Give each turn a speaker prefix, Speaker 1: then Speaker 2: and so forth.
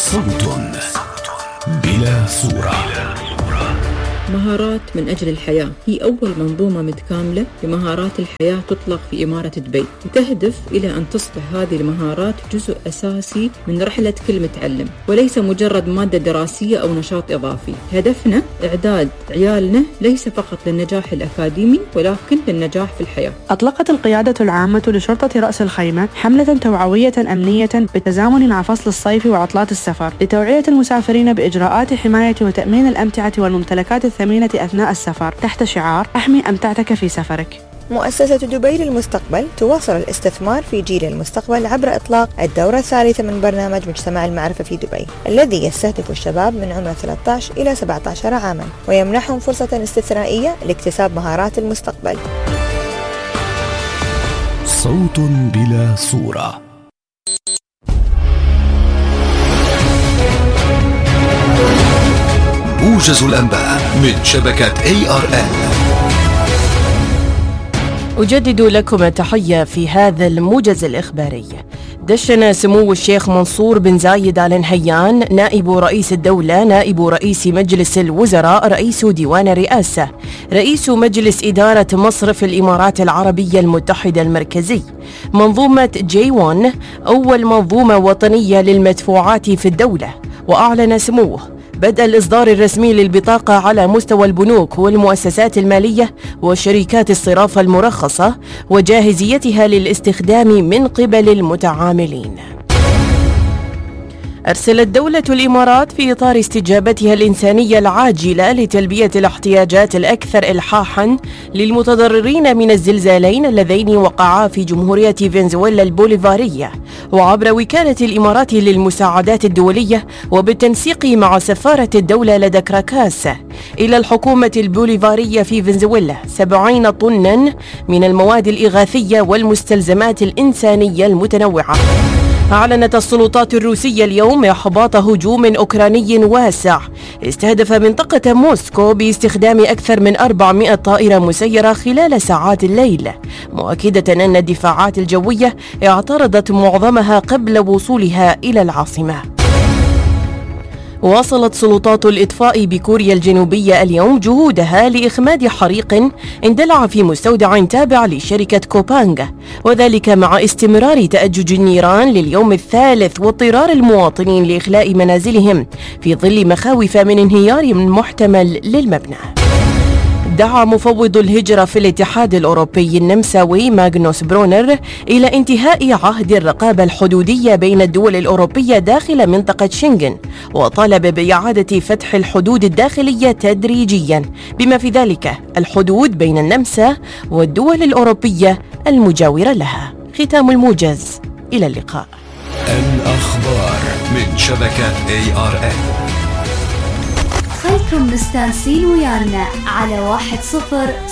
Speaker 1: صوت بلا صورة.
Speaker 2: مهارات من أجل الحياة هي أول منظومة متكاملة لمهارات الحياة تطلق في إمارة دبي، وتهدف إلى أن تصبح هذه المهارات جزء أساسي من رحلة كل متعلم، وليس مجرد مادة دراسية أو نشاط إضافي. هدفنا إعداد عيالنا ليس فقط للنجاح الأكاديمي ولكن للنجاح في الحياة.
Speaker 3: أطلقت القيادة العامة لشرطة رأس الخيمة حملة توعوية أمنية بالتزامن مع فصل الصيف وعطلات السفر لتوعية المسافرين بإجراءات حماية وتأمين الأمتعة والممتلكات الثمينة أثناء السفر تحت شعار احمي أمتعتك في سفرك.
Speaker 4: مؤسسة دبي للمستقبل تواصل الاستثمار في جيل المستقبل عبر إطلاق الدورة الثالثة من برنامج مجتمع المعرفة في دبي، الذي يستهدف الشباب من عمر 13 إلى 17 عاما ويمنحهم فرصة استثنائية لاكتساب مهارات المستقبل.
Speaker 1: صوت بلا صورة. موجز الأنباء من شبكة ARN.
Speaker 5: أجدد لكم التحية في هذا الموجز الإخباري. دشن سمو الشيخ منصور بن زايد آل نهيان نائب رئيس الدولة، نائب رئيس مجلس الوزراء، رئيس ديوان الرئاسة، رئيس مجلس إدارة مصرف الإمارات العربية المتحدة المركزي منظومة J1، أول منظومة وطنية للمدفوعات في الدولة. وأعلن سموه بدء الإصدار الرسمي للبطاقة على مستوى البنوك والمؤسسات المالية وشركات الصرافة المرخصة وجاهزيتها للاستخدام من قبل المتعاملين. أرسلت دولة الإمارات في إطار استجابتها الإنسانية العاجلة لتلبية الاحتياجات الأكثر إلحاحاً للمتضررين من الزلزالين اللذين وقعا في جمهورية فنزويلا البوليفارية، وعبر وكالة الإمارات للمساعدات الدولية وبالتنسيق مع سفارة الدولة لدى كراكاس، إلى الحكومة البوليفارية في فنزويلا 70 طناً من المواد الإغاثية والمستلزمات الإنسانية المتنوعة. أعلنت السلطات الروسية اليوم إحباط هجوم أوكراني واسع استهدف منطقة موسكو باستخدام أكثر من 400 طائرة مسيرة خلال ساعات الليل، مؤكدة أن الدفاعات الجوية اعترضت معظمها قبل وصولها إلى العاصمة. واصلت سلطات الإطفاء بكوريا الجنوبية اليوم جهودها لإخماد حريق اندلع في مستودع تابع لشركة كوبانغ، وذلك مع استمرار تأجج النيران لليوم الثالث واضطرار المواطنين لإخلاء منازلهم في ظل مخاوف من انهيار محتمل للمبنى. دعا مفوض الهجرة في الاتحاد الأوروبي النمساوي ماغنوس برونر إلى انتهاء عهد الرقابة الحدودية بين الدول الأوروبية داخل منطقة شنغن، وطالب بإعادة فتح الحدود الداخلية تدريجيا بما في ذلك الحدود بين النمسا والدول الأوروبية المجاورة لها. ختام الموجز، إلى اللقاء.
Speaker 1: الأخبار من شبكة ARN.
Speaker 6: خلكم مستانسين ويانا على 1-0